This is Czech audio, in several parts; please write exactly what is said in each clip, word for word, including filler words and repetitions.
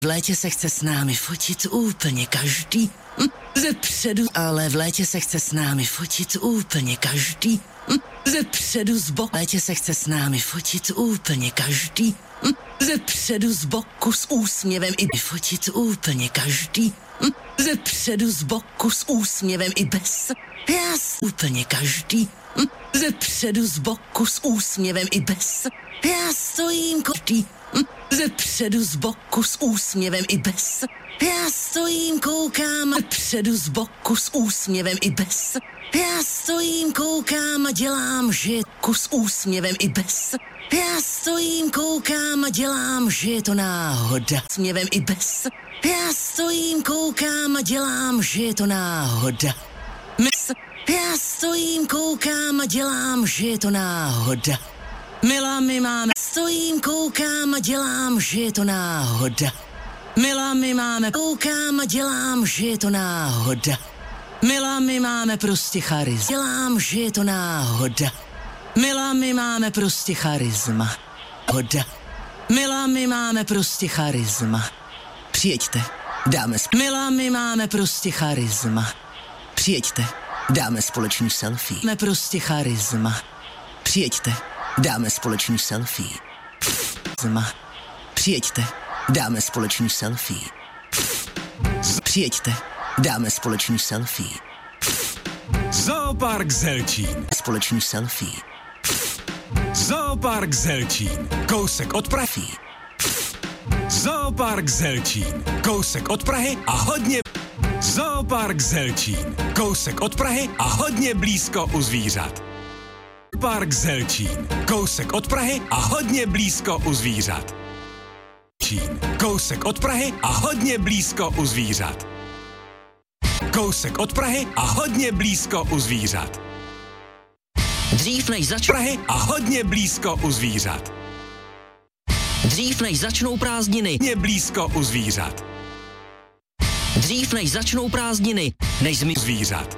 V létě se chce s námi fotit úplně každý. Hm, zepředu, ale v létě se chce s námi fotit úplně každý. Hm, zepředu zboku. V létě se chce s námi fotit úplně každý. Hm, zepředu zboku s úsměvem i fotit úplně každý. Hm, zepředu zboku s úsměvem i bez. Jas, úplně každý. Hm, zepředu zboku s úsměvem i bez. Já stojím každý. Hm, zepředu zboku s úsměvem i bez. Já stojím, koukám a předu zboku s úsměvem i bez. Já stojím, koukám a dělám, že je kus úsměvem i bez. Já stojím, koukám a dělám, že je to náhoda. Směvem i bez. Já stojím, koukám a dělám, že je to náhoda. Mys. Já stojím, koukám a dělám, že je to náhoda. Milá, my máme. Stojím, koukám a dělám, že je to náhoda. Milá, my máme. Koukám a dělám, že je to náhoda. Milá, my máme prostě charisma. Dělám, že je to náhoda. Milá, my máme prostě charisma. Hoda. Milá, my máme prostě charisma. Přijeďte, dáme sp... Milá, my máme prostě charisma. Přijeďte, dáme společný selfie. Máme prostě charisma. Přijeďte, dáme společný selfie. Zma. Přijeďte, dáme společný selfie. Přijeďte, dáme společný selfie. Zoopark Zelčín. Společný selfie. Zoopark Zelčín. Kousek od Prahy. Zoopark Zelčín. Kousek od Prahy a hodně... Zoopark Zelčín. Kousek od Prahy a hodně blízko u zvířat. Park Zelčín. Kousek od Prahy a hodně blízko u zvířat. Čín. Kousek od Prahy a hodně blízko u zvířat. Kousek od Prahy a hodně blízko u zvířat. Dřív než zač... Prahy a hodně blízko u zvířat. Dřív než začnou prázdniny. Hodně blízko u zvířat. Dřív než začnou prázdniny, než zmi... Zvířat.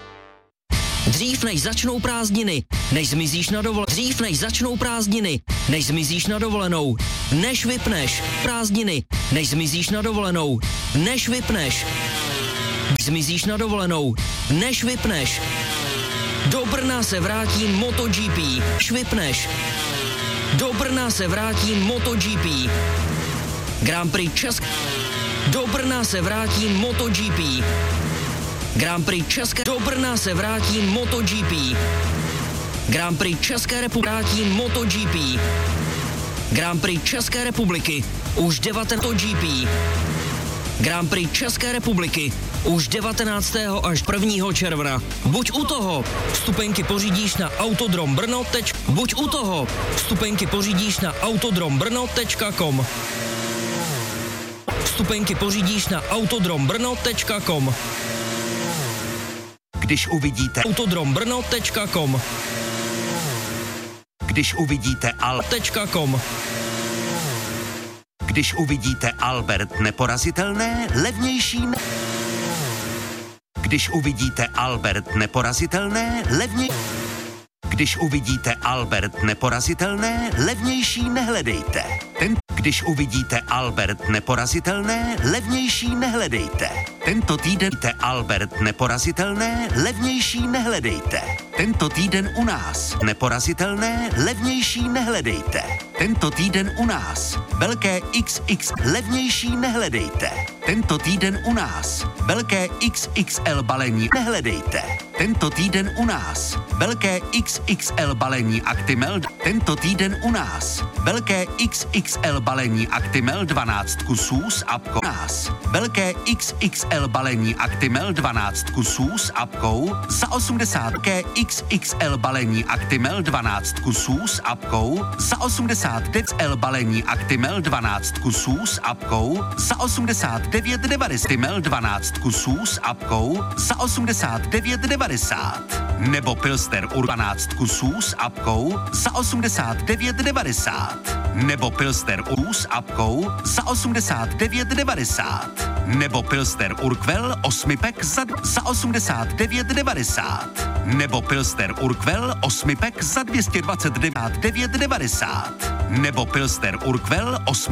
Dřív než začnou prázdniny, než zmizíš na dovolenou. Dřív než začnou prázdniny, než zmizíš na dovolenou. Než vypneš prázdniny, než zmizíš na dovolenou. Než vypneš. Zmizíš na dovolenou. Než vypneš. Do Brna se vrátí MotoGP. Než vypneš. Do Brna se vrátí MotoGP. Grand Prix Česk. Do Brna se vrátí MotoGP. Grand Prix České. Do Brna se vrátí MotoGP. Grand Prix České republiky vrátí MotoGP. Grand Prix České republiky už devatenáctého MotoGP. Grand Prix České republiky už devatenáctého až prvního června. Buď u toho, vstupenky pořídíš na autodrom brno. Buď u toho, vstupenky pořídíš na autodrom brno tečka com. Vstupenky pořídíš na autodrom brno tečka com. Když uvidíte autodrom brno tečka com. Když uvidíte al tečka com. Když uvidíte Albert Neporazitelné, levnější ne... Když uvidíte Albert Neporazitelné, levně... Když uvidíte Albert Neporazitelné, levnější nehledejte. Ten... Když uvidíte Albert Neporazitelné, levnější nehledejte. Tento týden Albert Neporazitelné, levnější nehledejte. Tento týden u nás Neporazitelné, levnější nehledejte. Tento týden u nás velké iks iks levnější nehledejte. Tento týden u nás velké iks iks el balení nehledejte. Tento týden u nás velké iks iks el balení Actimel. Tento týden u nás velké iks iks el balení Actimel dvanáct kusů s apkou. Nás velké iks iks el balení Actimel dvanáct kusů s apkou za osmdesát. Velké iks iks el balení Actimel dvanáct kusů s apkou za osmdesát devět. el balení Actimel dvanáct kusů s apkou za osmdesát devět devadesát. Actimel dvanáct kusů s apkou za osmdesát devět devadesát. Nebo Pilster Ur dvanáct kusů s apkou za osmdesát devět devadesát. Nebo Pilster Ur s apkou za osmdesát devět devadesát. Nebo Pilster Urquell osmipek za, za osmdesát devět devadesát. Nebo Pilster Urquell osmipek za dvě stě dvacet devět devadesát. Nebo Pilster Urquell osmi